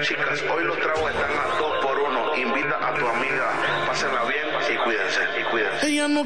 chicas, hoy los tragos están a 2 por 1. Invita a tu amiga, pásenla bien y cuídense. Ella no